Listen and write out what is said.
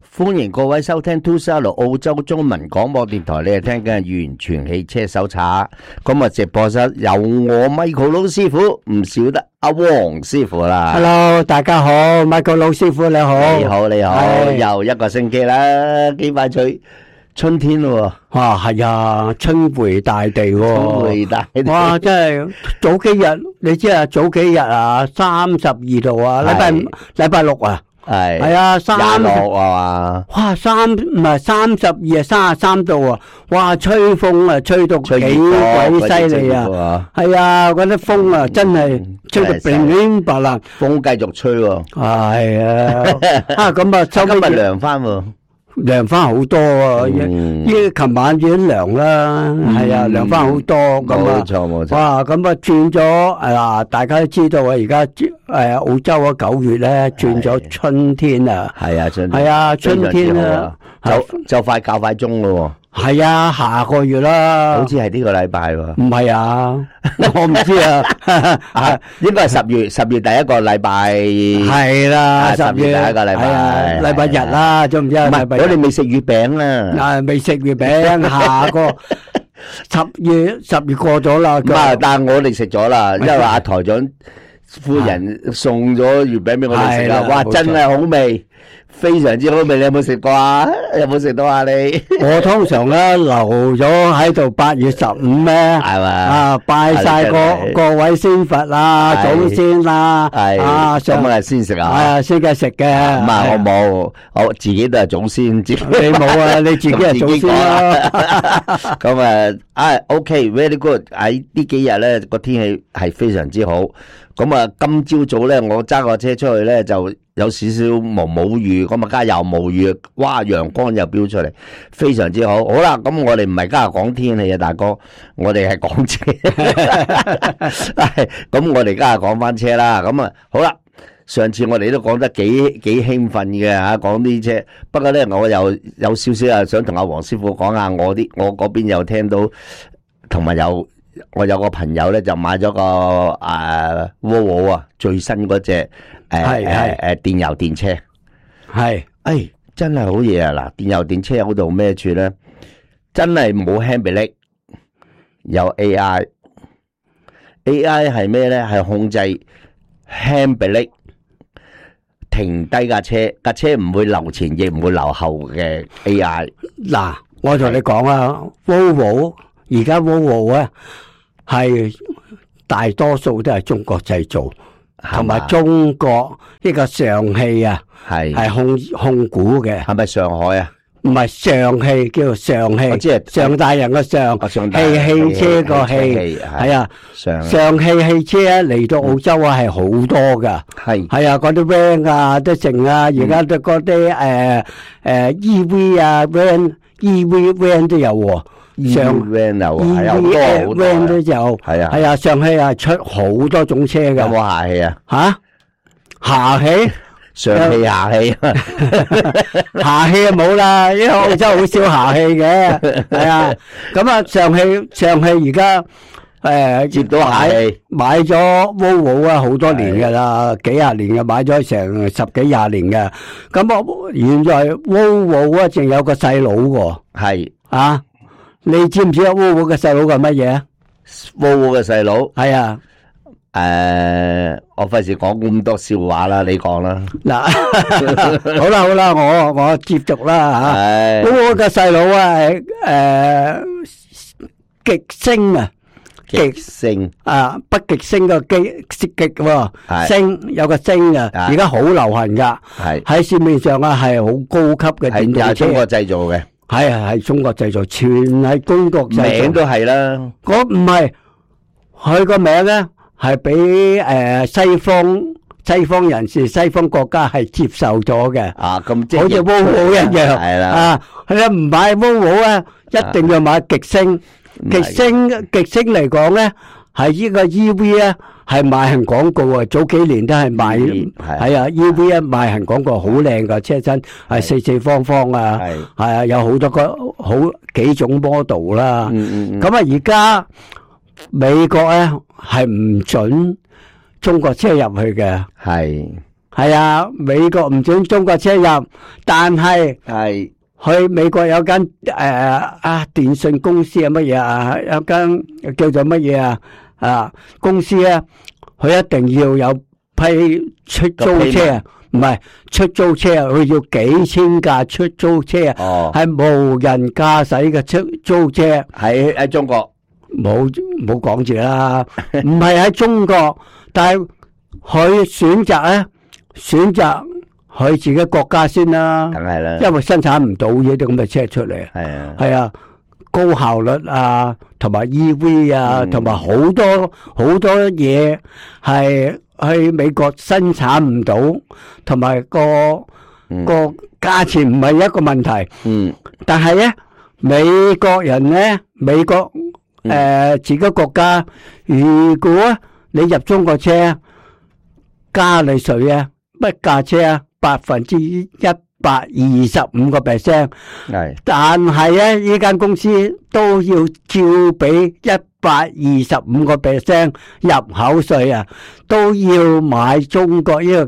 歡迎各位收聽 2SR 澳洲中文廣播電台，你係聽緊完全汽車手冊。咁啊，直播室有我 Michael 老師傅，唔少得阿黃師傅啦。 Hello， 大家好 ，Michael 老師傅你好。 你好，你好，又一個星期啦，幾快脆春天咯。 哇，係啊，春回大地喎。 春回大地。 哇，真係早幾日，你知啊，早幾日啊，32度啊，禮拜六啊。係啊，26 啊， 哇唔係32啊，33度啊，哇吹風啊，吹到幾鬼犀利啊，係啊，嗰啲風啊真係吹到乒乒白爛， 風繼續吹喎， 係啊，咁啊，今日涼翻喎。 涼翻好多啊！琴晚已經涼啦，係啊，涼翻好多咁啊！ 冇錯。 哇，咁啊轉咗大家都知道啊，而家澳洲啊9月咧轉咗春天啊， 係啊， 係啊，春天啊， 就快較快鐘咯。 係啊，下個月啦， 好似係呢個禮拜喎。 唔係啊，我唔知啊， 應該係十月第一個禮拜。 係啦，10月第一個禮拜， 禮拜日啦，知唔知啊？ 唔係，我哋未食月餅啦。 未食月餅，下個10月過咗啦。 唔係，但係我哋食咗啦，因為阿台長夫人送咗月餅俾我哋食啦。哇，真係好味！非常之好味，你有冇食過啊？有冇食到啊？你我通常咧留咗喺度8月15咧， 係嘛啊，拜晒各位先佛啦、祖先啦， 係啊， 咁啊先食啊， 係啊，先嘅食嘅。 唔係我冇，我自己都係祖先， 你冇啊？你自己係祖先啦。 咁啊，OK，very good。喺呢幾日咧個天氣係非常之好。咁啊，今朝早咧我揸個車出去咧就有少少毛雨，咁啊加又冇雨，哇，陽光又飆出嚟，非常之好。好啦，咁我哋唔係今日講天氣啊，大哥，我哋係講車。咁我哋今日講翻車啦。咁啊，好啦，上次我哋都講得幾興奮嘅吓，講啲車。不過咧，我又有少少啊，想同阿黃師傅講下我嗰邊有聽到，同埋我有個朋友咧就買咗個Volvo 啊，最新嗰隻電油電車，係真係好嘢啊！嗱，電油電車有到咩處咧？真係冇 hand brake，有 AI 係咩咧？係控制 hand brake，停低架車唔會留前亦唔會留後嘅 AI。 嗱，我同你講啊，Volvo 而家 Volvo 咧係大多數都係中國製造，同埋中國呢個上汽啊，係控股嘅。係咪上海啊？ 唔係上汽，叫做上汽， 即係上大人嘅上，汽車個汽，係啊，上汽汽車嚟到澳洲啊係好多噶，係啊，嗰啲 van 啊都成啊，而家都嗰啲EV 啊 EV van 都有喎。上 van 係有好多 van 都有，係啊，上汽啊出好多種車噶。 有冇下汽啊？ 下汽？ 上汽下汽？ 下汽啊冇啦，因為澳洲好少下汽嘅，係啊。咁啊，上汽而家接到下汽， 買咗 Volvo 啊，好多年噶啦，幾廿年嘅，買咗成10幾廿年嘅。咁我現在 Volvo 啊，仲有個細佬喎， 係啊。你知唔知啊 Volvo 嘅細佬係乜嘢 ？Volvo 嘅細佬係啊， 我費事講咁多笑話啦，你講啦。 嗱，好啦，我接續啦吓。Volvo 嘅細佬啊，極星啊， 極星啊，北極星個極喎，星有個星啊，而家好流行噶，喺市面上啊係好高級嘅電動車， 係中國製造嘅。 係中國製造，全係中國製造， 名都係啦。 嗰唔係佢個名咧，係俾西方人士、西方國家係接受咗嘅。 咁即係好似 Volvo 一樣， 係啦。 佢唔買 Volvo 啊，一定要買極星。極星嚟講咧，係呢個 EV 啊。係賣行廣告啊！早幾年都係賣，係啊 EV 一賣行廣告，好靚噶車身，係四方方啊，係啊，有好多好幾種 model 啦。咁啊，而家美國咧係唔准中國車入去嘅， 係係啊，美國唔准中國車入，但係係去美國有間電信公司係乜嘢啊？有間叫做乜嘢啊？公司咧，佢一定要有批出租車啊，唔係出租車啊，佢要幾千架出租車啊，係無人駕駛嘅出租車。 喺中國冇講住啦，唔係喺中國，但係佢選擇佢自己國家先啦， 梗係啦， 因為生產唔到呢啲咁嘅車出嚟。係啊，高效率啊，同埋 EV 啊，同埋好多嘢係去美國生產唔到，同埋個價錢唔係一個問題。但係咧，美國自己國家，如果你入中國車，加你稅啊，乜價車啊125%， 係， 但係咧呢間公司都要照俾125%入口稅啊，都要買中國呢個